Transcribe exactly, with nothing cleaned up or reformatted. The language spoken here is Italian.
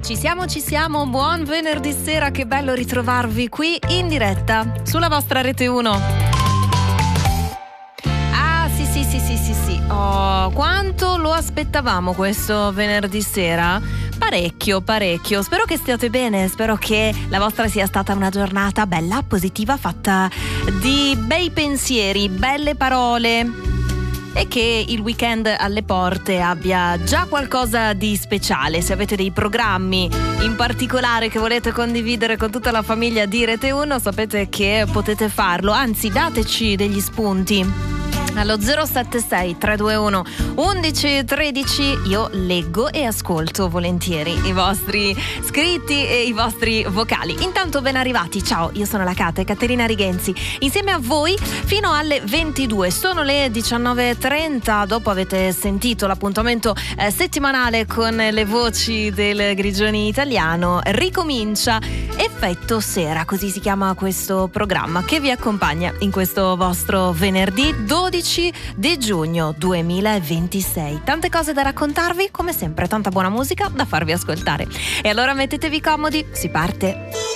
Ci siamo, ci siamo, buon venerdì sera, che bello ritrovarvi qui in diretta sulla vostra Rete uno. Ah sì sì sì sì sì sì, oh, quanto lo aspettavamo questo venerdì sera? Parecchio, parecchio. Spero che stiate bene, spero che la vostra sia stata una giornata bella, positiva, fatta di bei pensieri, belle parole, e che il weekend alle porte abbia già qualcosa di speciale. Se avete dei programmi in particolare che volete condividere con tutta la famiglia di Rete uno, sapete che potete farlo, anzi dateci degli spunti allo zero sette sei tre due uno undici tredici. Io leggo e ascolto volentieri i vostri scritti e i vostri vocali. Intanto ben arrivati, ciao, io sono la Cate, Caterina Rigenzi, insieme a voi fino alle ventidue. Sono le diciannove e trenta, dopo avete sentito l'appuntamento eh, settimanale con le voci del Grigioni Italiano. Ricomincia Effetto Sera, così si chiama questo programma che vi accompagna in questo vostro venerdì dodici di giugno duemilaventisei. Tante cose da raccontarvi, come sempre, tanta buona musica da farvi ascoltare. E allora mettetevi comodi, si parte.